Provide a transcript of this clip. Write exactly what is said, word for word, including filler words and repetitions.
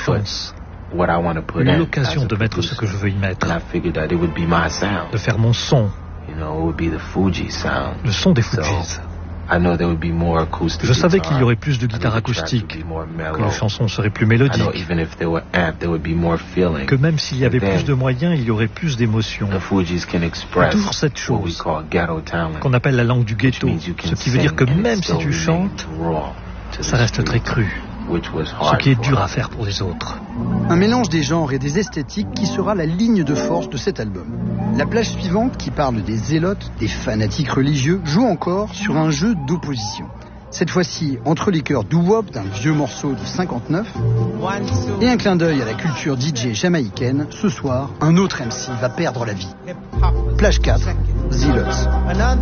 enfance. L'occasion de mettre ce que je veux y mettre, de faire mon son, le son des Fugees. Je savais qu'il y aurait plus de guitare acoustique, que les chansons seraient plus mélodiques, que même s'il y avait plus de moyens, il y aurait plus d'émotions. Toujours cette chose qu'on appelle la langue du ghetto, ce qui veut dire que même si tu chantes, ça reste très cru, ce qui est dur à faire pour les autres. Un mélange des genres et des esthétiques qui sera la ligne de force de cet album. La plage suivante, qui parle des zélotes, des fanatiques religieux, joue encore sur un jeu d'opposition. Cette fois-ci entre les chœurs doo-wop d'un vieux morceau de cinquante-neuf et un clin d'œil à la culture D J jamaïcaine. Ce soir, un autre M C va perdre la vie. Plage quatre, Zealots.